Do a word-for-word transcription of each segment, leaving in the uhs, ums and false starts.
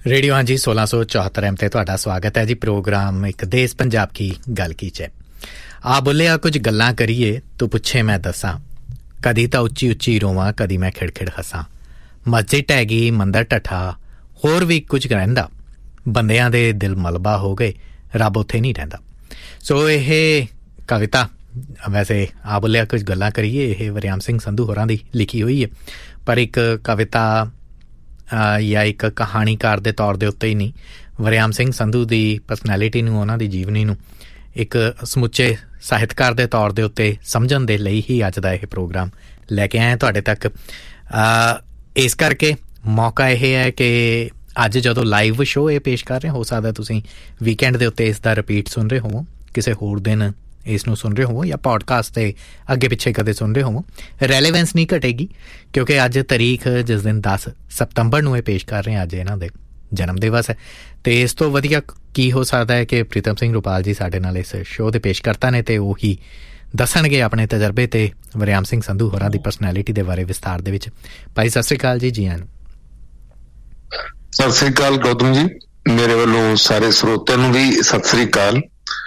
Radio हाँ जी सोलह सौ चौहत्तर एम ते तुहाडा स्वागत है जी। प्रोग्राम एक देश पंजाब की गल की च आ बोलिया कुछ गल्लां करिए तू पुछे मैं दसां, कदी तां उच्ची उच्ची रोवां कदी मैं खिड़खिड़ हसां, मस्जिद ढह गई मंदर ढट्ठा होर भी कुछ रहिंदा, बंदियां दे दिल मलबा हो गए रब उत्थे नहीं रहिंदा। सो यह कविता वैसे आ बोलिया कुछ गल्लां करिए यह वरियाम सिंह संधू होरां दी लिखी हुई है, पर एक कविता या एक कहानीकार के तौर के उत्ते ही नहीं, वरियाम सिंह संधू की परसनैलिटी नूं उन्हां दी जीवनी नूं एक समुचे ਸਾਹਿਤਕਾਰ ਦੇ तौर के उत्ते समझण दे लई ही अज दा यह प्रोग्राम लैके आए तुहाडे तक। इस करके मौका यह है कि अज जदों लाइव शो ये पेश कर रहे हो सकदा तुसीं वीकेंड के उत्ते इसका रिपीट सुन रहे होवो, किसी होर दिन इसनूं सुन रहे हो या पॉडकास्ट से अगे पिछे कदे सुन रहे हो, रैलेवेंस नहीं घटेगी क्योंकि अज तारीख जिस दिन दस सितंबर नूं पेश कर रहे हैं, अज इन्हां दे जन्म दिवस है। तो इस तो वधिया की हो सकता है कि प्रीतम सिंह रूपाल जी साडे नाल इस शो के पेशकर्ता ने तो उही दसणगे अपने तजर्बे ते वरियाम सिंह संधू होरां दी परसनैलिटी दे बारे विस्तार दे विच। भाई सत श्री अकाल जी। जी आनू सत श्री अकाल गौतम जी, मेरे वालों सारे श्रोतिਆਂ ਨੂੰ भी सत श्री अकाल।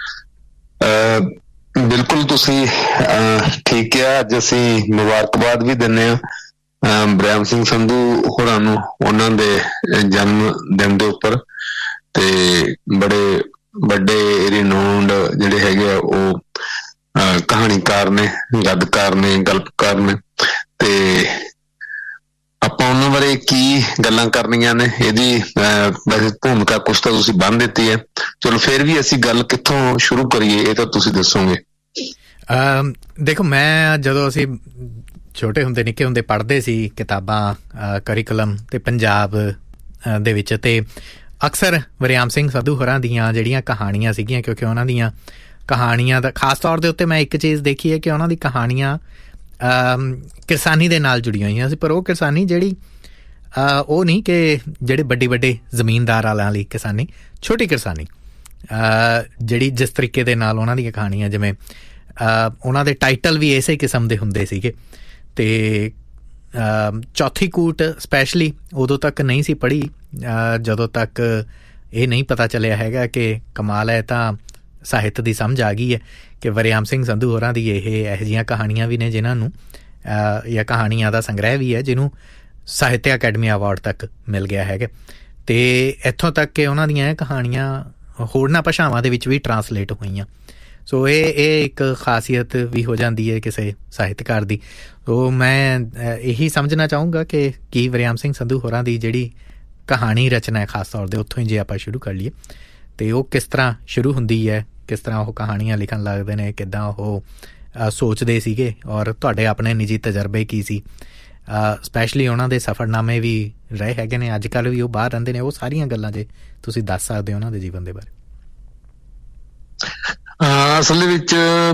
बिल्कुल तुसीं ठीक है, अज असीं मुबारकबाद भी दिंदे आ वरियाम सिंह संधू होरां नूं उन्हां दे जन्म दिन दे उपर, ते बड़े बड़े रिनोन्ड जिहड़े हैगे ओ कहानीकार ने, गद्यकार ने, गल्पकार ने, ते आपां उन्हां बारे की गल्लां करनियां ने इहदी वैसे भूमिका कुछ तां तुसीं बंन दित्ती है। चलो फिर भी असीं गल कित्थों शुरू करिए ये तां तुसीं दस्सोगे। देखो मैं जदों असीं छोटे हुंदे निक्के हुंदे पढ़दे सी किताबां करिकुलम ते पंजाब दे विच, ते अक्सर वरियाम सिंह संधू होरां दियां जिहड़ियां कहानियां सीगियां, क्योंकि उन्हां दियां कहानियां दा खास तौर दे उत्ते मैं एक चीज़ देखी है कि उन्हां दी कहानियां किरसानी दे नाल जुड़ियां होईयां सी, पर वो किरसानी जिहड़ी वो नहीं कि जिहड़े बड्डे बड्डे जमीनदार आलियां वाली किरसानी, छोटी किरसानी जिहड़ी जिस तरीके दे नाल उन्हां दियां कहानियां जिवें उन्हां दे टाइटल भी इसे किस्म दे हुंदे सीगे। ते चौथी कूट स्पैशली उदों तक नहीं सी पढ़ी जदों तक ये नहीं पता चलिया हैगा कि कमाल है तां ਸਾਹਿਤ ਦੀ समझ आ गई है कि वरियाम सिंह संधू होरां दी ਇਹ ਇਹੋ ਜਿਹੀਆਂ ਕਹਾਣੀਆਂ ਵੀ ਨੇ ਜਿਨ੍ਹਾਂ ਨੂੰ ਜਾਂ ਕਹਾਣੀਆਂ ਦਾ ਸੰਗ੍ਰਹਿ ਵੀ ਹੈ ਜਿਹਨੂੰ ਸਾਹਿਤ ਅਕੈਡਮੀ ਅਵਾਰਡ ਤੱਕ ਮਿਲ ਗਿਆ ਹੈਗਾ। ਤੇ ਇੱਥੋਂ ਤੱਕ ਕਿ ਉਹਨਾਂ ਦੀਆਂ ਇਹ ਕਹਾਣੀਆਂ ਹੋਰਨਾਂ ਭਾਸ਼ਾਵਾਂ ਦੇ ਵਿੱਚ ਵੀ ਟਰਾਂਸਲੇਟ ਹੋਈਆਂ। ਸੋ ਇਹ ਇਹ ਇੱਕ ਖਾਸੀਅਤ ਵੀ ਹੋ ਜਾਂਦੀ ਹੈ ਕਿਸੇ ਸਾਹਿਤਕਾਰ ਦੀ। ਸੋ ਮੈਂ ਇਹੀ ਸਮਝਣਾ ਚਾਹੂੰਗਾ ਕਿ ਕੀ ਵਰਿਆਮ ਸਿੰਘ ਸੰਧੂ ਹੋਰਾਂ ਦੀ ਜਿਹੜੀ ਕਹਾਣੀ ਰਚਨਾ ਹੈ ਖਾਸ ਤੌਰ 'ਤੇ ਉੱਥੋਂ ਹੀ ਜੇ ਆਪਾਂ ਸ਼ੁਰੂ ਕਰ ਲਈਏ ਤੇ ਉਹ ਕਿਸ ਤਰ੍ਹਾਂ ਸ਼ੁਰੂ ਹੁੰਦੀ ਹੈ, ਕਿਸ ਤਰ੍ਹਾਂ ਉਹ ਕਹਾਣੀਆਂ ਲਿਖਣ ਲੱਗਦੇ ਨੇ, ਕਿੱਦਾਂ ਉਹ ਸੋਚਦੇ ਸੀਗੇ ਔਰ ਤੁਹਾਡੇ ਆਪਣੇ ਨਿੱਜੀ ਤਜਰਬੇ ਕੀ ਸੀ। ਸਪੈਸ਼ਲੀ ਉਹਨਾਂ ਦੇ ਸਫ਼ਰਨਾਮੇ ਵੀ ਰਹੇ ਹੈਗੇ ਨੇ, ਅੱਜ ਕੱਲ੍ਹ ਵੀ ਉਹ ਬਾਹਰ ਰਹਿੰਦੇ ਨੇ, ਉਹ ਸਾਰੀਆਂ ਗੱਲਾਂ ਜੇ ਤੁਸੀਂ ਦੱਸ ਸਕਦੇ ਹੋ ਉਹਨਾਂ ਦੇ ਜੀਵਨ ਦੇ ਬਾਰੇ। ਅਸਲ ਵਿੱਚ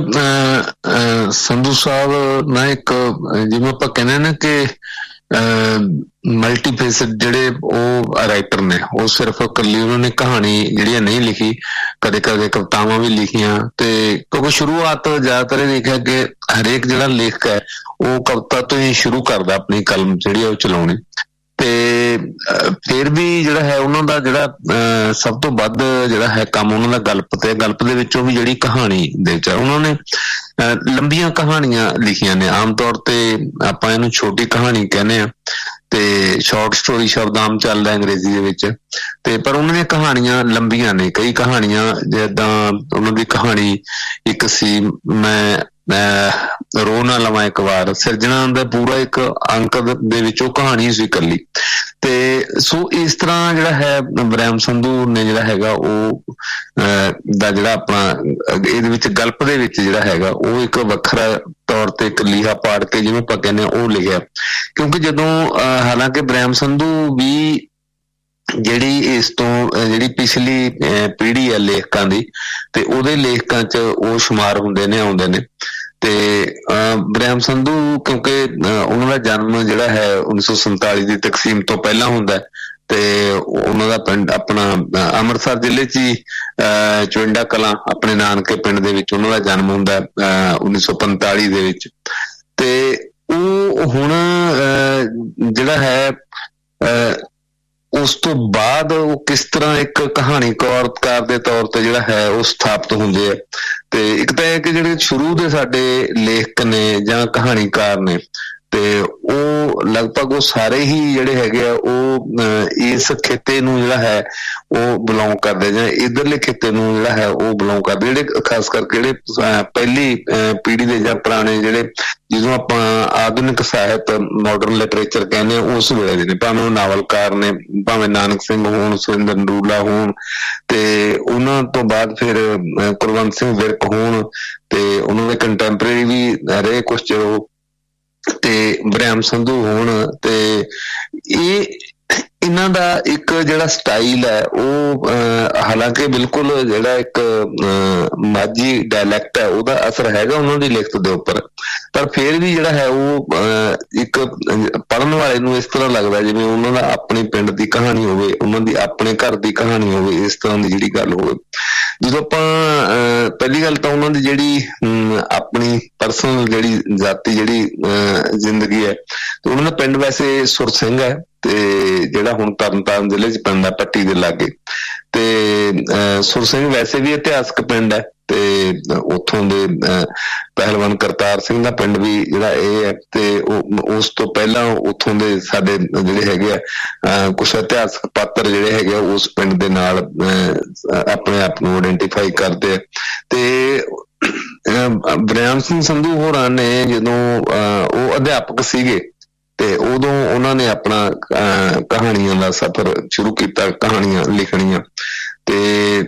ਸੰਧੂ ਸਾਹਿਬ ਨਾ ਇੱਕ ਜਿਵੇਂ ਆਪਾਂ ਕਹਿੰਦੇ ਨਾ ਕਿ ਮਲਟੀਫੇਸਡ ਜਿਹੜੇ ਉਹ ਰਾਈਟਰ ਨੇ, ਉਹ ਸਿਰਫ ਇਕੱਲੀ ਉਹਨਾਂ ਨੇ ਕਹਾਣੀ ਜਿਹੜੀ ਨਹੀਂ ਲਿਖੀ, ਕਦੇ ਕਦੇ ਕਵਿਤਾਵਾਂ ਵੀ ਲਿਖੀਆਂ। ਤੇ ਕਿਉਂਕਿ ਸ਼ੁਰੂਆਤ ਜ਼ਿਆਦਾਤਰ ਇਹ ਦੇਖਿਆ ਕਿ ਹਰੇਕ ਜਿਹੜਾ ਲੇਖਕ ਹੈ ਉਹ ਕਵਿਤਾ ਤੋਂ ਹੀ ਸ਼ੁਰੂ ਕਰਦਾ ਆਪਣੀ ਕਲਮ ਜਿਹੜੀ ਉਹ ਚਲਾਉਣੀ। ਤੇ ਫਿਰ ਵੀ ਜਿਹੜਾ ਹੈ ਉਹਨਾਂ ਦਾ ਜਿਹੜਾ ਸਭ ਤੋਂ ਵੱਧ ਜਿਹੜਾ ਹੈ ਕੰਮ ਉਹਨਾਂ ਦਾ ਗਲਪ ਤੇ ਗਲਪ ਦੇ ਵਿੱਚੋਂ ਵੀ ਜਿਹੜੀ ਕਹਾਣੀ ਦੇ ਵਿੱਚ ਉਹਨਾਂ ਨੇ ਲੰਬੀਆਂ ਕਹਾਣੀਆਂ ਲਿਖੀਆਂ ਨੇ। ਆਮ ਤੌਰ ਤੇ ਆਪਾਂ ਇਹਨੂੰ ਛੋਟੀ ਕਹਾਣੀ ਕਹਿੰਦੇ ਆ ਤੇ ਸ਼ਾਰਟ ਸਟੋਰੀ ਸ਼ਬਦ ਆਮ ਚੱਲਦਾ ਅੰਗਰੇਜ਼ੀ ਦੇ ਵਿੱਚ, ਤੇ ਪਰ ਉਹਨਾਂ ਦੀਆਂ ਕਹਾਣੀਆਂ ਲੰਬੀਆਂ ਨੇ। ਕਈ ਕਹਾਣੀਆਂ ਜਿੱਦਾਂ ਉਹਨਾਂ ਦੀ ਕਹਾਣੀ ਇੱਕ ਸੀ ਮੈਂ ਰੋ ਨਾ ਲਵਾਂ ਇੱਕ ਵਾਰ, ਸਿਰਜਣਾ ਦਾ ਪੂਰਾ ਇੱਕ ਅੰਕ ਦੇ ਵਿੱਚ ਉਹ ਕਹਾਣੀ ਸੀ ਇਕੱਲੀ। ਤੇ ਸੋ ਇਸ ਤਰ੍ਹਾਂ ਜਿਹੜਾ ਹੈ ਵਰਿਆਮ ਸੰਧੂ ਨੇ ਜਿਹੜਾ ਹੈਗਾ ਉਹ ਦਾ ਜਿਹੜਾ ਆਪਣਾ ਇਹਦੇ ਵਿੱਚ ਗਲਪ ਦੇ ਵਿੱਚ ਜਿਹੜਾ ਹੈਗਾ ਉਹ ਇੱਕ ਵੱਖਰਾ ਤੌਰ ਤੇ ਇੱਕ ਲੀਹਾ ਪਾੜ ਕੇ ਜਿਵੇਂ ਆਪਾਂ ਕਹਿੰਦੇ ਉਹ ਲਿਖਿਆ। ਕਿਉਂਕਿ ਜਦੋਂ ਹਾਲਾਂਕਿ ਵਰਿਆਮ ਸੰਧੂ ਵੀ ਜਿਹੜੀ ਇਸ ਤੋਂ ਜਿਹੜੀ ਪਿਛਲੀ ਪੀੜ੍ਹੀ ਹੈ ਲੇਖਕਾਂ ਦੀ, ਤੇ ਉਹਦੇ ਲੇਖਕਾਂ 'ਚ ਉਹ ਸ਼ੁਮਾਰ ਹੁੰਦੇ ਨੇ ਆਉਂਦੇ ਨੇ। ਤੇ ਵਰਿਆਮ ਸੰਧੂ ਕਿਉਂਕਿ ਉਹਨਾਂ ਦਾ ਜਨਮ ਜਿਹੜਾ ਹੈ ਉੱਨੀ ਸੌ ਸੰਤਾਲੀ ਦੀ ਤਕਸੀਮ ਤੋਂ ਪਹਿਲਾਂ ਹੁੰਦਾ, ਤੇ ਉਹਨਾਂ ਦਾ ਪਿੰਡ ਆਪਣਾ ਅੰਮ੍ਰਿਤਸਰ ਜ਼ਿਲ੍ਹੇ 'ਚ ਹੀ ਚਵਿੰਡਾ ਕਲਾਂ ਆਪਣੇ ਨਾਨਕੇ ਪਿੰਡ ਦੇ ਵਿੱਚ ਉਹਨਾਂ ਦਾ ਜਨਮ ਹੁੰਦਾ ਉੱਨੀ ਸੌ ਪੰਤਾਲੀ ਦੇ ਵਿੱਚ। ਤੇ ਉਹ ਹੁਣ ਜਿਹੜਾ ਹੈ ਉਸ ਤੋਂ ਬਾਅਦ ਉਹ ਕਿਸ ਤਰ੍ਹਾਂ ਇੱਕ ਕਹਾਣੀਕਾਰ ਦੇ ਤੌਰ ਤੇ ਜਿਹੜਾ ਹੈ ਉਹ ਸਥਾਪਿਤ ਹੁੰਦੇ ਆ। ਤੇ ਇੱਕ ਤਾਂ ਇਹ ਕਿ ਜਿਹੜੇ ਸ਼ੁਰੂ ਦੇ ਸਾਡੇ ਲੇਖਕ ਨੇ ਜਾਂ ਕਹਾਣੀਕਾਰ ਨੇ ਤੇ ਉਹ ਲਗਭਗ ਉਹ ਸਾਰੇ ਹੀ ਜਿਹੜੇ ਹੈਗੇ ਆ ਉਹ ਇਸ ਖਿੱਤੇ ਨੂੰ ਜਿਹੜਾ ਹੈ ਉਹ ਬਿਲੋਂਗ ਕਰਦੇ ਜਾਂ ਇੱਧਰਲੇ ਖਿੱਤੇ ਨੂੰ ਜਿਹੜਾ ਹੈ ਉਹ ਬਿਲੋਂਗ ਕਰਦੇ, ਜਿਹੜੇ ਖਾਸ ਕਰਕੇ ਜਿਹੜੇ ਪਹਿਲੀ ਪੀੜ੍ਹੀ ਦੇ ਜਾਂ ਪੁਰਾਣੇ ਜਿਹੜੇ ਜਦੋਂ ਆਪਾਂ ਆਧੁਨਿਕ ਸਾਹਿਤ ਮਾਡਰਨ ਲਿਟਰੇਚਰ ਕਹਿੰਦੇ ਹਾਂ ਉਸ ਵੇਲੇ ਦੇ ਨੇ, ਭਾਵੇਂ ਉਹ ਨਾਵਲਕਾਰ ਨੇ, ਭਾਵੇਂ ਨਾਨਕ ਸਿੰਘ ਹੋਣ, ਸੁਰਿੰਦਰ ਨਰੂਲਾ ਹੋਣ, ਤੇ ਉਹਨਾਂ ਤੋਂ ਬਾਅਦ ਫਿਰ ਕੁਲਵੰਤ ਸਿੰਘ ਵਿਰਕ ਹੋਣ ਤੇ ਉਹਨਾਂ ਦੇ ਕੰਟੈਂਪਰੇਰੀ ਵੀ ਰਹੇ ਕੁਛ ਚਿਰ ਉਹ, ਤੇ ਵਰਿਆਮ ਸੰਧੂ ਹੋਣ। ਤੇ ਇਹ ਇਹਨਾਂ ਦਾ ਇੱਕ ਜਿਹੜਾ ਸਟਾਈਲ ਹੈ ਉਹ ਹਾਲਾਂਕਿ ਬਿਲਕੁਲ ਜਿਹੜਾ ਇੱਕ ਮਾਝੀ ਡਾਇਲੈਕਟ ਹੈ ਉਹਦਾ ਅਸਰ ਹੈਗਾ ਉਹਨਾਂ ਦੀ ਲਿਖਤ ਦੇ ਉੱਪਰ, ਪਰ ਫਿਰ ਵੀ ਜਿਹੜਾ ਹੈ ਉਹ ਇੱਕ ਪੜ੍ਹਨ ਵਾਲੇ ਨੂੰ ਇਸ ਤਰ੍ਹਾਂ ਲੱਗਦਾ ਜਿਵੇਂ ਉਹਨਾਂ ਦਾ ਆਪਣੇ ਪਿੰਡ ਦੀ ਕਹਾਣੀ ਹੋਵੇ, ਉਹਨਾਂ ਦੀ ਆਪਣੇ ਘਰ ਦੀ ਕਹਾਣੀ ਹੋਵੇ, ਇਸ ਤਰ੍ਹਾਂ ਦੀ ਜਿਹੜੀ ਗੱਲ ਹੋਵੇ। ਜਦੋਂ ਆਪਾਂ ਪਹਿਲੀ ਗੱਲ ਤਾਂ ਉਹਨਾਂ ਦੀ ਜਿਹੜੀ ਆਪਣੀ ਪਰਸਨਲ ਜਿਹੜੀ ਜਾਤੀ ਜਿਹੜੀ ਜ਼ਿੰਦਗੀ ਹੈ ਤੇ ਉਹਨਾਂ ਦਾ ਪਿੰਡ ਵੈਸੇ ਸੁਰ ਸਿੰਘ ਹੈ ਤੇ ਜਿਹੜਾ ਹੁਣ ਤਰਨਤਾਰਨ ਜ਼ਿਲ੍ਹੇ ਚ ਪੈਂਦਾ ਪੱਟੀ ਦੇ ਲਾਗੇ, ਤੇ ਸੁਰ ਸਿੰਘ ਵੈਸੇ ਵੀ ਇਤਿਹਾਸਕ ਪਿੰਡ ਹੈ ਤੇ ਉੱਥੋਂ ਦੇ ਪਹਿਲਵਾਨ ਕਰਤਾਰ ਸਿੰਘ ਦਾ ਪਿੰਡ ਵੀ ਜਿਹੜਾ ਇਹ ਹੈ। ਤੇ ਉਹ ਉਸ ਤੋਂ ਪਹਿਲਾਂ ਉੱਥੋਂ ਦੇ ਸਾਡੇ ਜਿਹੜੇ ਹੈਗੇ ਆ ਕੁਛ ਇਤਿਹਾਸਕ ਪਾਤਰ ਜਿਹੜੇ ਹੈਗੇ ਆ ਉਸ ਪਿੰਡ ਦੇ ਨਾਲ ਆਪਣੇ ਆਪ ਨੂੰ ਆਇਡੈਂਟੀਫਾਈ ਕਰਦੇ ਆ। ਤੇ ਵਰਿਆਮ ਸਿੰਘ ਸੰਧੂ ਹੋਰਾਂ ਨੇ ਜਦੋਂ ਉਹ ਅਧਿਆਪਕ ਸੀਗੇ ਤੇ ਉਦੋਂ ਉਹਨਾਂ ਨੇ ਆਪਣਾ ਕਹਾਣੀਆਂ ਦਾ ਸਫ਼ਰ ਸ਼ੁਰੂ ਕੀਤਾ, ਕਹਾਣੀਆਂ ਲਿਖਣੀਆਂ। ਤੇ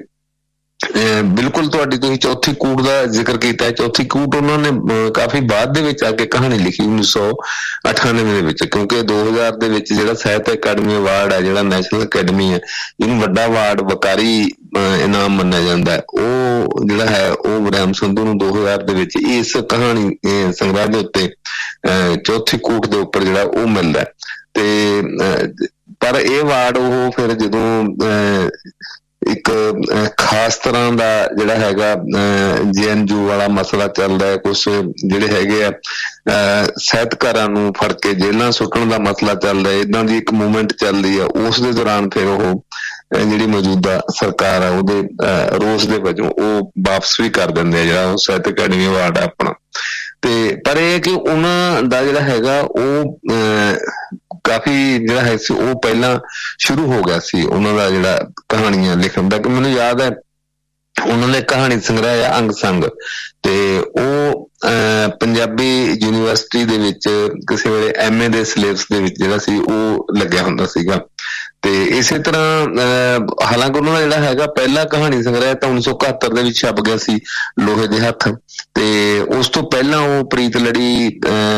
ਬਿਲਕੁਲ ਤੁਹਾਡੀ ਤੁਸੀਂ ਚੌਥੀ ਕੂਟ ਦਾ ਜ਼ਿਕਰ ਕੀਤਾ, ਚੌਥੀ ਕੂਟ ਉਹਨਾਂ ਨੇ ਕਾਫੀ ਬਾਅਦ ਦੇ ਵਿੱਚ ਆ ਕੇ ਕਹਾਣੀ ਲਿਖੀ ਉੱਨੀ ਸੌ ਅਠਾਨਵੇਂ ਦੇ ਵਿੱਚ, ਕਿਉਂਕਿ ਦੋ ਹਜ਼ਾਰ ਦੇ ਵਿੱਚ ਜਿਹੜਾ ਸਾਹਿਤ ਅਕਾਡਮੀ ਅਵਾਰਡ ਹੈ, ਜਿਹੜਾ ਨੈਸ਼ਨਲ ਅਕੈਡਮੀ ਹੈ, ਇਹਨੂੰ ਵੱਡਾ ਅਵਾਰਡ ਵਕਾਰੀ ਇਨਾਮ ਮੰਨਿਆ ਜਾਂਦਾ ਹੈ, ਉਹ ਜਿਹੜਾ ਹੈ ਉਹ ਵਰਿਆਮ ਸੰਧੂ ਨੂੰ ਦੋ ਹਜ਼ਾਰ ਦੇ ਵਿੱਚ ਇਸ ਕਹਾਣੀ ਸੰਗ੍ਰਹਿ ਦੇ ਉੱਤੇ ਚੌਥੀ ਕੂਟ ਦੇ ਉੱਪਰ ਜਿਹੜਾ ਉਹ ਮਿਲਦਾ। ਤੇ ਪਰ ਇਹ ਅਵਾਰਡ ਉਹ ਫਿਰ ਜਦੋਂ ਇੱਕ ਖਾਸ ਤਰ੍ਹਾਂ ਦਾ ਜਿਹੜਾ ਹੈਗਾ ਜੇ ਐਨ ਯੂ ਵਾਲਾ ਮਸਲਾ ਚੱਲਦਾ ਹੈ, ਕੁਛ ਜਿਹੜੇ ਹੈਗੇ ਆ ਸਾਹਿਤਕਾਰਾਂ ਨੂੰ ਫੜ ਕੇ ਜੇਲ੍ਹਾਂ ਸੁੱਟਣ ਦਾ ਮਸਲਾ ਚੱਲਦਾ ਹੈ, ਏਦਾਂ ਦੀ ਇੱਕ ਮੂਵਮੈਂਟ ਚੱਲਦੀ ਆ, ਉਸ ਦੇ ਦੌਰਾਨ ਫਿਰ ਉਹ ਜਿਹੜੀ ਮੌਜੂਦਾ ਸਰਕਾਰ ਆ ਉਹਦੇ ਰੋਸ ਦੇ ਵਜੋਂ ਉਹ ਵਾਪਸ ਵੀ ਕਰ ਦਿੰਦੇ ਆ ਜਿਹੜਾ ਉਹ ਸਾਹਿਤ ਅਕੈਡਮੀ ਅਵਾਰਡ ਆ ਆਪਣਾ। ਤੇ ਪਰ ਇਹ ਕਿ ਉਹਨਾਂ ਦਾ ਜਿਹੜਾ ਹੈਗਾ ਉਹ ਕਾਫੀ ਜਿਹੜਾ ਹੈ ਸੀ ਉਹ ਪਹਿਲਾਂ ਸ਼ੁਰੂ ਹੋ ਗਿਆ ਸੀ ਉਹਨਾਂ ਦਾ ਜਿਹੜਾ ਕਹਾਣੀਆਂ ਲਿਖਣ ਦਾ। ਕਿ ਮੈਨੂੰ ਯਾਦ ਹੈ ਉਹਨਾਂ ਦੇ ਕਹਾਣੀ ਸੰਗ੍ਰਹਿ ਆ ਅੰਗ ਸੰਗ, ਤੇ ਉਹ ਪੰਜਾਬੀ ਯੂਨੀਵਰਸਿਟੀ ਦੇ ਵਿੱਚ ਕਿਸੇ ਵੇਲੇ ਐਮ ਏ ਦੇ ਸਿਲੇਬਸ ਦੇ ਵਿੱਚ ਜਿਹੜਾ ਸੀ ਉਹ ਲੱਗਿਆ ਹੁੰਦਾ ਸੀਗਾ। ਤੇ ਇਸੇ ਤਰ੍ਹਾਂ ਹਾਲਾਂਕਿ ਉਹਨਾਂ ਦਾ ਜਿਹੜਾ ਹੈਗਾ ਪਹਿਲਾ ਕਹਾਣੀ ਸੰਗ੍ਰਹਿ ਤਾਂ ਉੱਨੀ ਸੌ ਇਕਹੱਤਰ ਦੇ ਵਿੱਚ ਛਪ ਗਿਆ ਸੀ ਲੋਹੇ ਦੇ ਹੱਥ, ਤੇ ਉਸ ਤੋਂ ਪਹਿਲਾਂ ਉਹ ਪ੍ਰੀਤ ਲੜੀ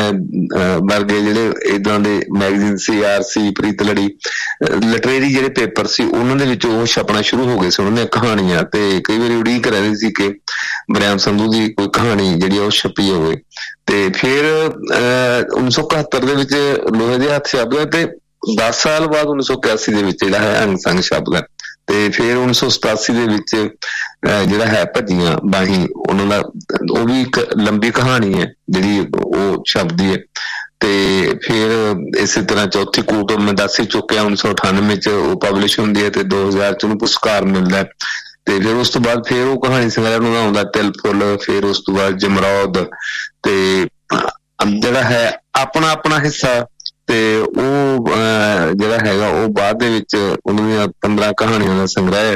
ਵਰਗੇ ਜਿਹੜੇ ਏਦਾਂ ਦੇ ਮੈਗਜ਼ੀਨ ਸੀ, ਆਰ ਸੀ, ਪ੍ਰੀਤ ਲੜੀ ਲਿਟਰੇਰੀ ਜਿਹੜੇ ਪੇਪਰ ਸੀ ਉਹਨਾਂ ਦੇ ਵਿੱਚ ਉਹ ਛਪਣਾ ਸ਼ੁਰੂ ਹੋ ਗਏ ਸੀ ਉਹਨਾਂ ਦੀਆਂ ਕਹਾਣੀਆਂ। ਤੇ ਕਈ ਵਾਰੀ ਉਡੀਕ ਰਹਿੰਦੀ ਸੀ ਕਿ ਵਰਿਆਮ ਸੰਧੂ ਦੀ ਕੋਈ ਕਹਾਣੀ ਜਿਹੜੀ ਉਹ ਛਪੀ ਹੋਵੇ। ਤੇ ਫਿਰ ਉੱਨੀ ਸੌ ਇਕਹੱਤਰ ਦੇ ਵਿੱਚ ਲੋਹੇ ਦੇ ਹੱਥ ਛਪ ਗਿਆ ਤੇ ਦਸ ਸਾਲ ਬਾਅਦ ਉੱਨੀ ਸੌ ਇਕਿਆਸੀ ਦੇ ਵਿੱਚ ਜਿਹੜਾ ਹੈ ਅੰਗ ਸੰਗ ਛਪਦਾ। ਤੇ ਫਿਰ ਉੱਨੀ ਸੌ ਸਤਾਸੀ ਦੇ ਵਿੱਚ ਜਿਹੜਾ ਹੈ ਭੱਜੀਆਂ ਬਾਹੀਂ ਉਹਨਾਂ ਦਾ ਉਹ ਵੀ ਇੱਕ ਲੰਬੀ ਕਹਾਣੀ ਹੈ ਜਿਹੜੀ ਉਹ ਛਪਦੀ ਹੈ। ਤੇ ਫਿਰ ਇਸੇ ਤਰ੍ਹਾਂ ਚੌਥੀ ਕੂਟ ਮੈਂ ਦੱਸ ਹੀ ਚੁੱਕਿਆ ਉੱਨੀ ਸੌ ਅਠਾਨਵੇਂ ਚ ਉਹ ਪਬਲਿਸ਼ ਹੁੰਦੀ ਹੈ ਤੇ ਦੋ ਹਜ਼ਾਰ ਚ ਉਹਨੂੰ ਪੁਰਸਕਾਰ ਮਿਲਦਾ। ਤੇ ਫਿਰ ਉਸ ਤੋਂ ਬਾਅਦ ਫਿਰ ਉਹ ਕਹਾਣੀ ਸੰਗ੍ਰਹਿ ਨੂੰ ਆਉਂਦਾ ਤਿਲ ਫੁੱਲ, ਫਿਰ ਉਸ ਤੋਂ ਬਾਅਦ ਜਮਰੌਦ, ਤੇ ਜਿਹੜਾ ਹੈ ਆਪਣਾ ਆਪਣਾ ਹਿੱਸਾ ਤੇ ਉਹ ਜਿਹੜਾ ਹੈਗਾ ਉਹ ਬਾਅਦ ਦੇ ਵਿੱਚ ਉਹਨਾਂ ਦੀਆਂ ਪੰਦਰਾਂ ਕਹਾਣੀਆਂ ਦਾ ਸੰਗ੍ਰਹਿ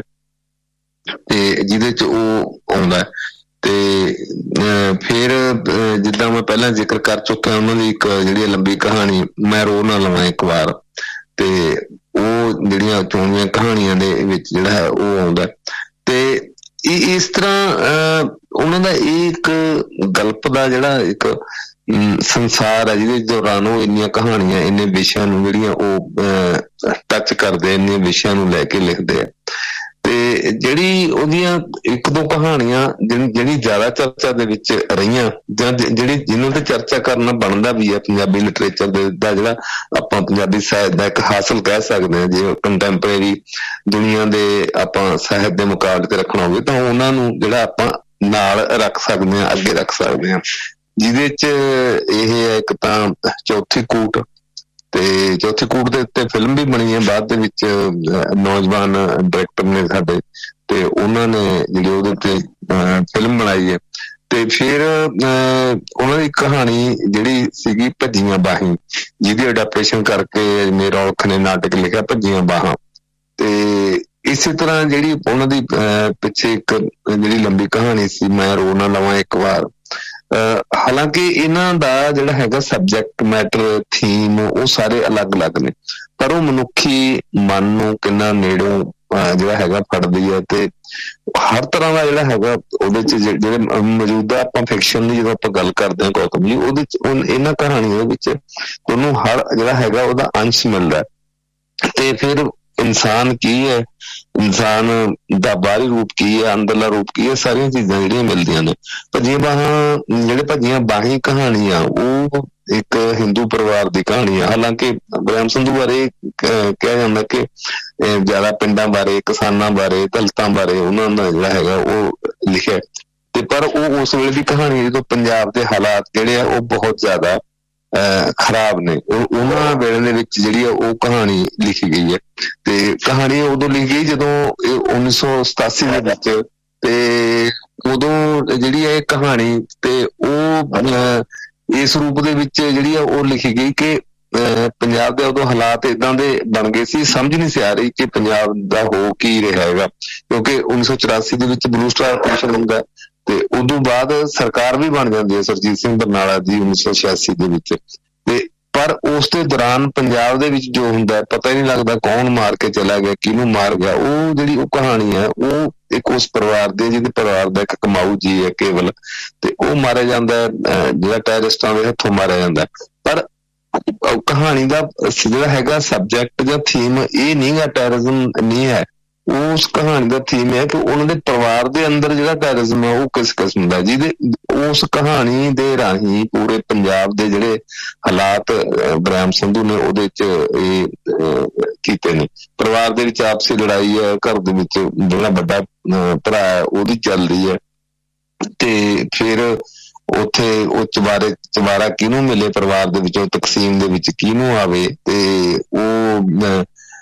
ਤੇ ਜਿਹਦੇ ਚ ਉਹ ਆਉਂਦਾ। ਤੇ ਫਿਰ ਜਿੱਦਾਂ ਮੈਂ ਪਹਿਲਾਂ ਜ਼ਿਕਰ ਕਰ ਚੁੱਕਿਆ ਉਹਨਾਂ ਦੀ ਇੱਕ ਜਿਹੜੀ ਲੰਬੀ ਕਹਾਣੀ ਮੈਂ ਰੋ ਨਾ ਲਵਾਂ ਇੱਕ ਵਾਰ, ਤੇ ਉਹ ਜਿਹੜੀਆਂ ਚੋਣਵੀਆਂ ਕਹਾਣੀਆਂ ਦੇ ਵਿੱਚ ਜਿਹੜਾ ਹੈ ਉਹ ਆਉਂਦਾ। ਤੇ ਇਸ ਤਰ੍ਹਾਂ ਉਹਨਾਂ ਦਾ ਇਹ ਇੱਕ ਗਲਪ ਦਾ ਜਿਹੜਾ ਇੱਕ ਸੰਸਾਰ ਹੈ ਜਿਹਦੇ ਦੌਰਾਨ ਉਹ ਇੰਨੀਆਂ ਕਹਾਣੀਆਂ ਇੰਨੇ ਵਿਸ਼ਿਆਂ ਨੂੰ ਜਿਹੜੀਆਂ ਉਹ ਟੱਚ ਕਰਦੇ, ਇੰਨੇ ਵਿਸ਼ਿਆਂ ਨੂੰ ਲੈ ਕੇ ਲਿਖਦੇ ਆ। ਤੇ ਜਿਹੜੀ ਉਹਦੀਆਂ ਇੱਕ ਦੋ ਕਹਾਣੀਆਂ ਜਿਹੜੀ ਜ਼ਿਆਦਾ ਚਰਚਾ ਦੇ ਵਿੱਚ ਰਹੀਆਂ ਜਾਂ ਜਿਹੜੀ ਜਿਹਨਾਂ ਤੇ ਚਰਚਾ ਕਰਨਾ ਬਣਦਾ ਵੀ ਹੈ ਪੰਜਾਬੀ ਲਿਟਰੇਚਰ ਦੇ ਦਾ ਜਿਹੜਾ ਆਪਾਂ ਪੰਜਾਬੀ ਸਾਹਿਤ ਦਾ ਇੱਕ ਹਾਸਲ ਕਹਿ ਸਕਦੇ ਹਾਂ, ਜੇ ਕੰਟੈਂਪਰੇਰੀ ਦੁਨੀਆ ਦੇ ਆਪਾਂ ਸਾਹਿਤ ਦੇ ਮੁਕਾਬਲੇ ਤੇ ਰੱਖਣਾ ਹੋਵੇ ਤਾਂ ਉਹਨਾਂ ਨੂੰ ਜਿਹੜਾ ਆਪਾਂ ਨਾਲ ਰੱਖ ਸਕਦੇ ਹਾਂ, ਅੱਗੇ ਰੱਖ ਸਕਦੇ ਹਾਂ, ਜਿਹਦੇ ਚ ਇਹ ਹੈ ਇੱਕ ਤਾਂ ਚੌਥੀ ਕੂਟ ਤੇ ਚੌਥੀ ਕੂਟ ਦੇ ਉੱਤੇ ਫਿਲਮ ਵੀ ਬਣੀ ਹੈ ਬਾਅਦ ਦੇ ਵਿੱਚ, ਨੌਜਵਾਨ ਡਾਇਰੈਕਟਰ ਨੇ ਸਾਡੇ, ਤੇ ਉਹਨਾਂ ਨੇ ਜਿਹੜੀ ਉਹਦੇ ਉੱਤੇ ਫਿਲਮ ਬਣਾਈ ਹੈ। ਤੇ ਫਿਰ ਉਹਨਾਂ ਦੀ ਕਹਾਣੀ ਜਿਹੜੀ ਸੀਗੀ ਭੱਜੀਆਂ ਬਾਹੀਂ, ਜਿਹਦੀ ਅਡੈਪਟੇਸ਼ਨ ਕਰਕੇ ਅਜਮੇਰ ਔਲਖ ਨੇ ਨਾਟਕ ਲਿਖਿਆ ਭੱਜੀਆਂ ਬਾਹਾਂ। ਤੇ ਇਸੇ ਤਰ੍ਹਾਂ ਜਿਹੜੀ ਉਹਨਾਂ ਦੀ ਪਿੱਛੇ ਇੱਕ ਜਿਹੜੀ ਲੰਬੀ ਕਹਾਣੀ ਸੀ ਮੈਂ ਰੋ ਨਾ ਲਵਾਂ ਇੱਕ ਵਾਰ। ਹਾਲਾਂਕਿ ਇਹਨਾਂ ਦਾ ਜਿਹੜਾ ਹੈਗਾ ਸਬਜੈਕਟ ਮੈਟਰ, ਥੀਮ, ਉਹ ਸਾਰੇ ਅਲੱਗ-ਅਲੱਗ ਨੇ, ਪਰ ਉਹ ਮਨੁੱਖੀ ਮਨ ਨੂੰ ਕਿੰਨਾ ਨੇੜੋਂ ਜਿਹੜਾ ਹੈਗਾ ਫੜਦੀ ਹੈ। ਤੇ ਹਰ ਤਰ੍ਹਾਂ ਦਾ ਜਿਹੜਾ ਹੈਗਾ ਉਹਦੇ ਚ ਜਿਹੜੇ ਮੌਜੂਦਾ ਆਪਾਂ ਫਿਕਸ਼ਨ ਦੀ ਜਦੋਂ ਆਪਾਂ ਗੱਲ ਕਰਦੇ ਹਾਂ ਗੌਤਮ ਜੀ, ਉਹਦੇ ਚ ਇਹਨਾਂ ਕਹਾਣੀਆਂ ਦੇ ਵਿੱਚ ਤੁਹਾਨੂੰ ਹਰ ਜਿਹੜਾ ਹੈਗਾ ਉਹਦਾ ਅੰਸ਼ ਮਿਲਦਾ। ਤੇ ਫਿਰ ਇਨਸਾਨ ਕੀ ਹੈ, ਇਨਸਾਨ ਦਾ ਬਾਹਰੀ ਰੂਪ ਕੀ ਹੈ, ਅੰਦਰਲਾ ਰੂਪ ਕੀ ਹੈ, ਸਾਰੀਆਂ ਚੀਜ਼ਾਂ ਜਿਹੜੀਆਂ ਮਿਲਦੀਆਂ ਨੇ। ਭੱਜੀਆਂ ਬਾਹਾਂ ਜਿਹੜੇ ਭੱਜੀਆਂ ਬਾਹੀਂ ਕਹਾਣੀ ਆ ਉਹ ਇੱਕ ਹਿੰਦੂ ਪਰਿਵਾਰ ਦੀ ਕਹਾਣੀ ਆ। ਹਾਲਾਂਕਿ ਬ੍ਰਹਮ ਸੰਧੂ ਬਾਰੇ ਕਿਹਾ ਜਾਂਦਾ ਕਿ ਜ਼ਿਆਦਾ ਪਿੰਡਾਂ ਬਾਰੇ, ਕਿਸਾਨਾਂ ਬਾਰੇ, ਦਲਿਤਾਂ ਬਾਰੇ ਉਹਨਾਂ ਦਾ ਜਿਹੜਾ ਹੈਗਾ ਉਹ ਲਿਖਿਆ, ਤੇ ਪਰ ਉਹ ਉਸ ਵੇਲੇ ਦੀ ਕਹਾਣੀ ਜਦੋਂ ਪੰਜਾਬ ਦੇ ਹਾਲਾਤ ਜਿਹੜੇ ਆ ਉਹ ਬਹੁਤ ਜ਼ਿਆਦਾ ਅਹ ਖਰਾਬ ਨੇ, ਉਹ ਉਹਨਾਂ ਵੇਲੇ ਦੇ ਵਿੱਚ ਜਿਹੜੀ ਆ ਉਹ ਕਹਾਣੀ ਲਿਖੀ ਗਈ ਹੈ। ਤੇ ਕਹਾਣੀ ਉਦੋਂ ਲਿਖੀ ਗਈ ਜਦੋਂ ਉੱਨੀ ਸੌ ਸਤਾਸੀ ਦੇ ਵਿੱਚ, ਤੇ ਉਦੋਂ ਜਿਹੜੀ ਹੈ ਕਹਾਣੀ ਤੇ ਉਹ ਇਸ ਰੂਪ ਦੇ ਵਿੱਚ ਜਿਹੜੀ ਆ ਉਹ ਲਿਖੀ ਗਈ ਕਿ ਪੰਜਾਬ ਦੇ ਉਦੋਂ ਹਾਲਾਤ ਏਦਾਂ ਦੇ ਬਣ ਗਏ ਸੀ, ਸਮਝ ਨਹੀਂ ਸੀ ਆ ਰਹੀ ਕਿ ਪੰਜਾਬ ਦਾ ਹੋ ਕੀ ਰਿਹਾ ਹੈਗਾ, ਕਿਉਂਕਿ ਉੱਨੀ ਸੌ ਚੁਰਾਸੀ ਦੇ ਵਿੱਚ ਬਲੂ ਸਟਾਰ ਕਮਿਸ਼ਨ ਹੁੰਦਾ ਤੇ ਉਦੋਂ ਬਾਅਦ ਸਰਕਾਰ ਵੀ ਬਣ ਜਾਂਦੀ ਹੈ ਸਰਜੀਤ ਸਿੰਘ ਬਰਨਾਲਾ ਦੀ ਉੱਨੀ ਸੌ ਛਿਆਸੀ ਦੇ ਵਿੱਚ। ਤੇ ਪਰ ਉਸ ਦੇ ਦੌਰਾਨ ਪੰਜਾਬ ਦੇ ਵਿੱਚ ਜੋ ਹੁੰਦਾ ਪਤਾ ਹੀ ਨਹੀਂ ਲੱਗਦਾ ਕੌਣ ਮਾਰ ਕੇ ਚਲਾ ਗਿਆ, ਕਿਹਨੂੰ ਮਾਰ ਗਿਆ। ਉਹ ਜਿਹੜੀ ਉਹ ਕਹਾਣੀ ਹੈ ਉਹ ਇੱਕ ਉਸ ਪਰਿਵਾਰ ਦੇ, ਜਿਹਦੇ ਪਰਿਵਾਰ ਦਾ ਇੱਕ ਕਮਾਊ ਜੀ ਹੈ ਕੇਵਲ, ਤੇ ਉਹ ਮਾਰਿਆ ਜਾਂਦਾ ਜਿਹੜਾ ਟੈਰਰਿਸਟਾਂ ਦੇ ਹੱਥੋਂ ਮਾਰਿਆ ਜਾਂਦਾ। ਪਰ ਕਹਾਣੀ ਦਾ ਜਿਹੜਾ ਹੈਗਾ ਸਬਜੈਕਟ ਜਾਂ ਥੀਮ ਇਹ ਨਹੀਂ ਗਾ, ਟੈਰਰਿਜ਼ਮ ਨਹੀਂ ਹੈ। ਉਸ ਕਹਾਣੀ ਦਾ ਥੀਮ ਹੈ ਕਿ ਉਹਨਾਂ ਦੇ ਪਰਿਵਾਰ ਦੇ ਅੰਦਰ ਜਿਹੜਾ ਟੈਰਰਿਜ਼ਮ ਹੈ ਉਹ ਕਿਸ ਕਿਸਮ ਦਾ, ਜਿਹਦੇ ਉਸ ਕਹਾਣੀ ਦੇ ਰਾਹੀਂ ਪੂਰੇ ਪੰਜਾਬ ਦੇ ਜਿਹੜੇ ਹਾਲਾਤ ਬ੍ਰਹਮ ਸੰਧੂ ਨੇ ਉਹਦੇ ਚ ਇਹ ਕੀਤੇ ਨੇ। ਪਰਿਵਾਰ ਦੇ ਵਿੱਚ ਆਪਸੀ ਲੜਾਈ ਹੈ, ਘਰ ਦੇ ਵਿੱਚ ਜਿਹੜਾ ਵੱਡਾ ਭਰਾ ਹੈ ਉਹਦੀ ਚੱਲ ਰਹੀ ਹੈ, ਤੇ ਫਿਰ ਉੱਥੇ ਉਹ ਚਵਾਰੇ ਚਵਾਰਾ ਕਿਹਨੂੰ ਮਿਲੇ ਪਰਿਵਾਰ ਦੇ ਵਿੱਚੋਂ, ਤਕਸੀਮ ਦੇ ਵਿੱਚ ਕਿਹਨੂੰ ਆਵੇ, ਤੇ ਉਹ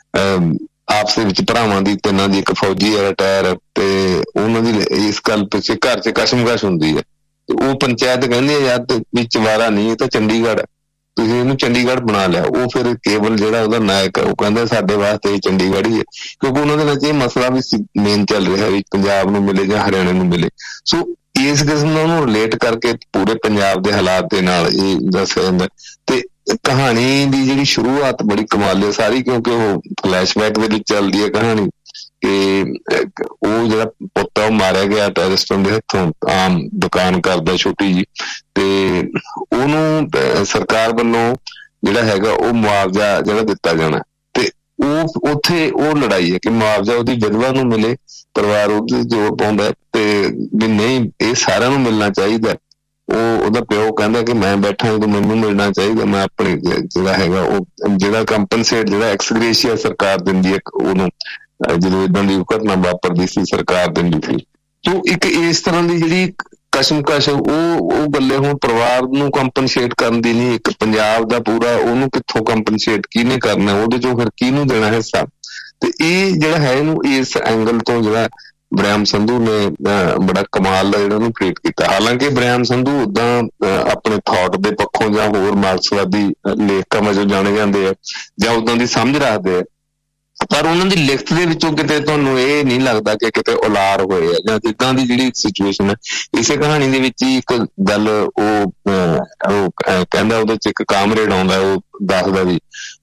ਆਪਸ ਦੇ ਵਿੱਚ ਭਰਾਵਾਂ ਦੀ ਤਿੰਨਾਂ ਦੀ ਇੱਕ ਫੌਜੀ ਹੈ ਰਿਟਾਇਰ, ਤੇ ਉਹਨਾਂ ਦੀ ਇਸ ਗੱਲ ਪਿੱਛੇ ਘਰ ਚ ਕਸ਼ਮਕਸ਼ ਹੁੰਦੀ ਹੈ। ਤੇ ਉਹ ਪੰਚਾਇਤ ਕਹਿੰਦੀ ਹੈ ਯਾਰ ਵੀ ਚਵਾਰਾ ਨਹੀਂ, ਇਹ ਤਾਂ ਚੰਡੀਗੜ੍ਹ, ਤੁਸੀਂ ਇਹਨੂੰ ਚੰਡੀਗੜ੍ਹ ਬਣਾ ਲਿਆ। ਉਹ ਫਿਰ ਕੇਵਲ ਜਿਹੜਾ ਉਹਦਾ ਨਾਇਕ ਹੈ ਉਹ ਕਹਿੰਦਾ ਸਾਡੇ ਵਾਸਤੇ ਇਹ ਚੰਡੀਗੜ੍ਹ ਹੀ ਹੈ, ਕਿਉਂਕਿ ਉਹਨਾਂ ਦੇ ਵਿੱਚ ਇਹ ਮਸਲਾ ਵੀ ਮੇਨ ਚੱਲ ਰਿਹਾ ਵੀ ਪੰਜਾਬ ਨੂੰ ਮਿਲੇ ਜਾਂ ਹਰਿਆਣਾ ਨੂੰ ਮਿਲੇ। ਸੋ ਇਸ ਕਿਸਮ ਦਾ ਉਹਨੂੰ ਰਿਲੇਟ ਕਰਕੇ ਪੂਰੇ ਪੰਜਾਬ ਦੇ ਹਾਲਾਤ ਦੇ ਨਾਲ ਇਹ ਦੱਸਿਆ ਜਾਂਦਾ। ਤੇ ਕਹਾਣੀ ਦੀ ਜਿਹੜੀ ਸ਼ੁਰੂਆਤ ਬੜੀ ਕਮਾਲ ਹੈ ਸਾਰੀ, ਕਿਉਂਕਿ ਉਹ ਫਲੈਸ਼ਬੈਕ ਦੇ ਵਿੱਚ ਚੱਲਦੀ ਹੈ ਕਹਾਣੀ ਕਿ ਉਹ ਜਿਹੜਾ ਪੁੱਤ ਉਹ ਮਾਰਿਆ ਗਿਆ ਟੈਰਰਿਸਟਾਂ ਦੇ ਹੱਥੋਂ, ਆਮ ਦੁਕਾਨ ਕਰਦਾ ਛੋਟੀ ਜੀ, ਤੇ ਉਹਨੂੰ ਸਰਕਾਰ ਵੱਲੋਂ ਜਿਹੜਾ ਹੈਗਾ ਉਹ ਮੁਆਵਜ਼ਾ ਜਿਹੜਾ ਦਿੱਤਾ ਜਾਣਾ। ਤੇ ਉਹ ਉੱਥੇ ਉਹ ਲੜਾਈ ਹੈ ਕਿ ਮੁਆਵਜ਼ਾ ਉਹਦੀ ਵਿਧਵਾ ਨੂੰ ਮਿਲੇ, ਪਰਿਵਾਰ ਉਹਦੇ ਜ਼ੋਰ ਪਾਉਂਦਾ ਤੇ ਵੀ ਨਹੀਂ ਇਹ ਸਾਰਿਆਂ ਨੂੰ ਮਿਲਣਾ ਚਾਹੀਦਾ। ਉਹ ਉਹਦਾ ਪਿਓ ਕਹਿੰਦਾ ਕਿ ਮੈਂ ਬੈਠਾ ਜਦੋਂ ਮੈਨੂੰ ਮਿਲਣਾ ਚਾਹੀਦਾ, ਮੈਂ ਆਪਣੇ ਜਿਹੜਾ ਹੈਗਾ ਉਹ ਜਿਹੜਾ ਕੰਪਨਸੇਟ ਜਿਹੜਾ ਐਕਸਗ੍ਰੇਸ਼ੀਆ ਸਰਕਾਰ ਦਿੰਦੀ ਹੈ ਉਹਨੂੰ, ਜਦੋਂ ਏਦਾਂ ਦੀ ਘਟਨਾ ਵਾਪਰਦੀ ਸੀ ਸਰਕਾਰ ਦਿੰਦੀ ਸੀ। ਸੋ ਇੱਕ ਇਸ ਤਰ੍ਹਾਂ ਦੀ ਜਿਹੜੀ ਕਸ਼ਮਕਸ਼ ਉਹ ਉਹ ਗੱਲੇ ਹੁਣ ਪਰਿਵਾਰ ਨੂੰ ਕੰਪਨਸੇਟ ਕਰਨ ਦੀ ਨਹੀਂ, ਇੱਕ ਪੰਜਾਬ ਦਾ ਪੂਰਾ ਉਹਨੂੰ ਕਿੱਥੋਂ ਕੰਪਨਸੇਟ ਕਿਹਨੇ ਕਰਨਾ, ਉਹਦੇ ਚੋਂ ਫਿਰ ਕਿਹਨੂੰ ਦੇਣਾ ਹਿੱਸਾ। ਤੇ ਇਹ ਜਿਹੜਾ ਹੈ ਇਹਨੂੰ ਇਸ ਐਂਗਲ ਤੋਂ ਜਿਹੜਾ ਬ੍ਰਹਮ ਸੰਧੂ ਨੇ ਬੜਾ ਕਮਾਲ ਦਾ ਜਿਹੜਾ ਉਹਨੂੰ ਕ੍ਰੀਏਟ ਕੀਤਾ। ਹਾਲਾਂਕਿ ਬ੍ਰਹਮ ਸੰਧੂ ਉਦਾਂ ਆਪਣੇ ਥਾਟ ਦੇ ਪੱਖੋਂ ਜਾਂ ਹੋਰ ਮਾਰਕਸਵਾਦੀ ਲੇਖਕਾਂ ਵਜੋਂ ਜਾਣੇ ਜਾਂਦੇ ਆ ਜਾਂ ਉਦਾਂ ਦੀ ਸਮਝ ਰੱਖਦੇ ਆ, ਪਰ ਉਹਨਾਂ ਦੀ ਲਿਖਤ ਦੇ ਵਿੱਚੋਂ ਕਿਤੇ ਤੁਹਾਨੂੰ ਇਹ ਨਹੀਂ ਲੱਗਦਾ ਕਿ ਕਿਤੇ ਉਲਾਰ ਹੋਏ ਆ ਜਾਂ ਜਿੱਦਾਂ ਦੀ ਜਿਹੜੀ ਸਿਚੁਏਸ਼ਨ ਹੈ। ਇਸੇ ਕਹਾਣੀ ਦੇ ਵਿੱਚ ਹੀ ਇੱਕ ਗੱਲ ਉਹ ਉਹ ਕਹਿੰਦਾ, ਉਹਦੇ ਚ ਇੱਕ ਕਾਮਰੇਡ ਆਉਂਦਾ, ਉਹ ਦੱਸਦਾ ਵੀ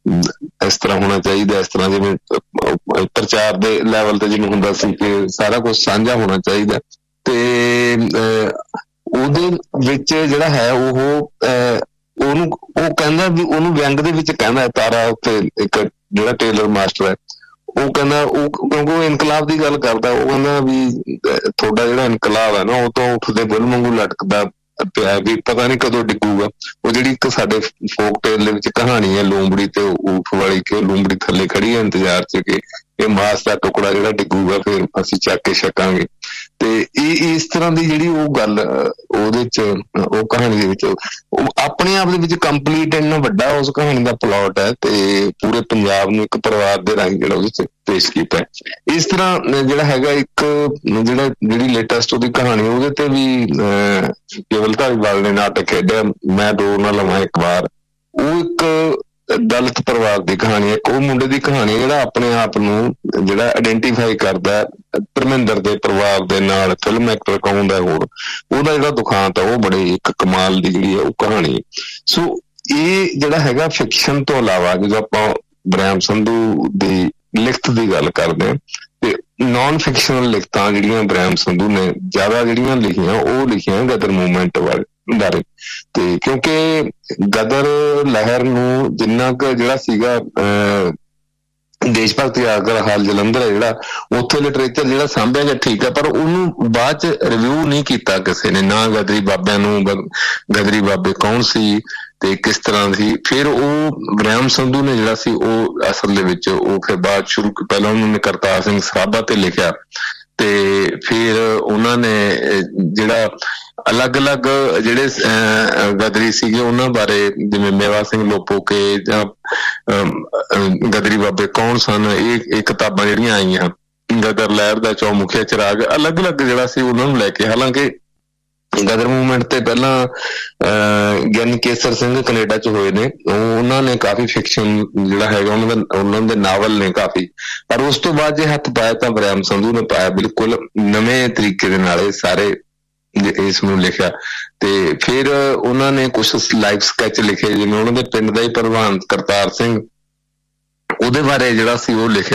ਇਸ ਤਰ੍ਹਾਂ ਹੋਣਾ ਚਾਹੀਦਾ, ਇਸ ਤਰ੍ਹਾਂ ਜਿਵੇਂ ਪ੍ਰਚਾਰ ਦੇ ਲੈਵਲ ਤੇ ਜਿਵੇਂ ਹੁੰਦਾ ਸੀ ਕਿ ਸਾਰਾ ਕੁਛ ਸਾਂਝਾ ਹੋਣਾ ਚਾਹੀਦਾ। ਤੇ ਉਹਦੇ ਵਿੱਚ ਜਿਹੜਾ ਹੈ ਉਹ ਉਹਨੂੰ ਉਹ ਕਹਿੰਦਾ ਵੀ ਉਹਨੂੰ ਵਿਅੰਗ ਦੇ ਵਿੱਚ ਕਹਿੰਦਾ, ਤਾਰਾ ਉੱਤੇ ਇੱਕ ਜਿਹੜਾ ਟੇਲਰ ਮਾਸਟਰ ਹੈ ਉਹ ਕਹਿੰਦਾ, ਉਹ ਕਿਉਂਕਿ ਉਹ ਇਨਕਲਾਬ ਦੀ ਗੱਲ ਕਰਦਾ, ਉਹ ਕਹਿੰਦਾ ਵੀ ਤੁਹਾਡਾ ਜਿਹੜਾ ਇਨਕਲਾਬ ਹੈ ਨਾ ਉਹ ਤੋਂ ਉੱਠਦੇ ਬੁੱਲ ਵਾਂਗੂ ਲਟਕਦਾ ਪਿਆ ਵੀ ਪਤਾ ਨਹੀਂ ਕਦੋਂ ਡਿੱਗੂਗਾ। ਉਹ ਜਿਹੜੀ ਇੱਕ ਸਾਡੇ ਫੋਕ ਟੇਲ ਦੇ ਵਿੱਚ ਕਹਾਣੀ ਹੈ ਲੂੰਬੜੀ ਤੇ ਊਠ ਵਾਲੀ, ਕਿ ਲੂੰਬੜੀ ਥੱਲੇ ਖੜੀ ਹੈ ਇੰਤਜ਼ਾਰ ਚ ਕਿ ਇਹ ਮਾਸ ਦਾ ਟੁਕੜਾ ਜਿਹੜਾ ਡਿੱਗੂਗਾ ਫਿਰ ਅਸੀਂ ਚੱਕ ਕੇ ਛਕਾਂਗੇ। ਤੇ ਇਹ ਇਸ ਤਰ੍ਹਾਂ ਦੀ ਜਿਹੜੀ ਉਹ ਗੱਲ ਉਹਦੇ ਚ ਉਹ ਕਹਾਣੀ ਦੇ ਵਿੱਚ ਉਹ ਆਪਣੇ ਆਪ ਦੇ ਵਿੱਚ ਕੰਪਲੀਟ ਇੰਨਾ ਵੱਡਾ ਉਸ ਕਹਾਣੀ ਦਾ ਪਲਾਟ ਹੈ ਤੇ ਪੂਰੇ ਪੰਜਾਬ ਨੂੰ ਇੱਕ ਪਰਿਵਾਰ ਦੇ ਰਾਹੀਂ ਜਿਹੜਾ ਉਹਦੇ ਚ ਪੇਸ਼ ਕੀਤਾ ਹੈ। ਇਸ ਤਰ੍ਹਾਂ ਜਿਹੜਾ ਹੈਗਾ ਇੱਕ ਜਿਹੜਾ ਜਿਹੜੀ ਲੇਟੈਸਟ ਉਹਦੀ ਕਹਾਣੀ ਉਹਦੇ ਤੇ ਵੀ ਅਹ ਕੇਵਲ ਧਾਲੀਵਾਲ ਨੇ ਨਾਟਕ ਖੇਡਿਆ, ਮੈਂ ਦੋ ਨਾ ਲਵਾਂ ਇੱਕ ਵਾਰ। ਉਹ ਇੱਕ ਦਲਿਤ ਪਰਿਵਾਰ ਦੀ ਕਹਾਣੀ ਹੈ, ਉਹ ਮੁੰਡੇ ਦੀ ਕਹਾਣੀ ਜਿਹੜਾ ਆਪਣੇ ਆਪ ਨੂੰ ਜਿਹੜਾ ਆਇਡੈਂਟੀਫਾਈ ਕਰਦਾ ਧਰਮਿੰਦਰ ਦੇ ਪਰਿਵਾਰ ਦੇ ਨਾਲ, ਫਿਲਮ ਐਕਟਰ ਕੌਣ ਦਾ ਹੋਰ, ਉਹਦਾ ਜਿਹੜਾ ਦੁਖਾਂਤ ਹੈ ਉਹ ਬੜੇ ਇੱਕ ਕਮਾਲ ਦੀ ਜਿਹੜੀ ਹੈ ਉਹ ਕਹਾਣੀ ਹੈ। ਸੋ ਇਹ ਜਿਹੜਾ ਹੈਗਾ ਫਿਕਸ਼ਨ ਤੋਂ ਇਲਾਵਾ ਜਦੋਂ ਆਪਾਂ ਬ੍ਰਹਮ ਸੰਧੂ ਦੀ ਲਿਖਤ ਦੀ ਗੱਲ ਕਰਦੇ ਹਾਂ ਤੇ ਨੋਨ ਫਿਕਸ਼ਨਲ ਲਿਖਤਾਂ ਜਿਹੜੀਆਂ ਬ੍ਰਹਮ ਸੰਧੂ ਨੇ ਜ਼ਿਆਦਾ ਜਿਹੜੀਆਂ ਲਿਖੀਆਂ ਉਹ ਲਿਖੀਆਂ ਗਦਰ ਮੂਵਮੈਂਟ ਬਾਰੇ ਬਾਰੇ ਤੇ ਕਿਉਂਕਿ ਗਦਰ ਲਹਿਰ ਨੂੰ ਜਿੰਨਾ ਕੁ ਜਿਹੜਾ ਸੀਗਾ ਅਹ ਦੇਸ਼ ਭਗਤੀ ਆਗਰ ਹਾਲ ਜਲੰਧਰ ਹੈ ਜਿਹੜਾ ਉੱਥੇ ਲਿਟਰੇਚਰ ਜਿਹੜਾ ਸਾਂਭਿਆ ਗਿਆ ਠੀਕ ਹੈ, ਪਰ ਉਹਨੂੰ ਬਾਅਦ ਚ ਰਿਵਿਊ ਨਹੀਂ ਕੀਤਾ ਕਿਸੇ ਨੇ, ਨਾ ਗਦਰੀ ਬਾਬਿਆਂ ਨੂੰ ਗਦਰੀ ਬਾਬੇ ਕੌਣ ਸੀ ਤੇ ਕਿਸ ਤਰ੍ਹਾਂ ਸੀ। ਫਿਰ ਉਹ ਬ੍ਰਹਮ ਸੰਧੂ ਨੇ ਜਿਹੜਾ ਸੀ ਉਹ ਅਸਲ ਦੇ ਵਿੱਚ ਉਹ ਫਿਰ ਬਾਅਦ ਸ਼ੁਰੂ ਪਹਿਲਾਂ ਉਹਨਾਂ ਨੇ ਕਰਤਾਰ ਸਿੰਘ ਸਰਾਭਾ ਤੇ ਲਿਖਿਆ ਤੇ ਫਿਰ ਉਹਨਾਂ ਨੇ ਜਿਹੜਾ ਅਲੱਗ-ਅਲੱਗ ਜਿਹੜੇ ਗਦਰੀ ਸੀਗੇ ਉਹਨਾਂ ਬਾਰੇ ਜਿਵੇਂ ਮੇਵਾ ਸਿੰਘ ਲੋਪੋਕੇ ਜਾਂ ਗਦਰੀ ਬਾਬੇ ਕੌਣ ਸਨ, ਇਹ ਇਹ ਕਿਤਾਬਾਂ ਜਿਹੜੀਆਂ ਆਈਆਂ ਗਦਰ ਲਹਿਰ ਦਾ ਚੌਮੁਖੀਆ ਚਿਰਾਗ ਅਲੱਗ-ਅਲੱਗ ਜਿਹੜਾ ਸੀ ਉਹਨਾਂ ਨੂੰ ਲੈ ਕੇ। ਹਾਲਾਂਕਿ ਗਦਰ ਮੂਵਮੈਂਟ ਤੇ ਪਹਿਲਾਂ ਅਹ ਗਿਆਨੀ ਕੇਸਰ ਸਿੰਘ ਕੈਨੇਡਾ ਚ ਹੋਏ ਨੇ, ਉਹਨਾਂ ਨੇ ਕਾਫੀ ਫਿਕਸ਼ਨ ਜਿਹੜਾ ਹੈਗਾ ਉਹਨਾਂ ਦਾ ਉਹਨਾਂ ਦੇ ਨਾਵਲ ਨੇ ਕਾਫੀ, ਪਰ ਉਸ ਤੋਂ ਬਾਅਦ ਜੇ ਹੱਥ ਪਾਇਆ ਤਾਂ ਬ੍ਰਹਮ ਸੰਧੂ ਨੇ ਪਾਇਆ ਬਿਲਕੁਲ ਨਵੇਂ ਤਰੀਕੇ ਦੇ ਨਾਲ ਇਹ ਸਾਰੇ ਇਸ ਨੂੰ ਲਿਖਿਆ। ਤੇ ਫਿਰ ਉਹਨਾਂ ਨੇ ਕੁਛ ਲਾਈਫ ਸਕੈਚ ਲਿਖੇ, ਜਿਵੇਂ ਉਹਨਾਂ ਦੇ ਪਿੰਡ ਦਾ ਹੀ ਪ੍ਰਧਾਨ ਕਰਤਾਰ ਸਿੰਘ ਉਹਦੇ ਬਾਰੇ ਜਿਹੜਾ ਸੀ ਉਹ ਲਿਖਿਆ।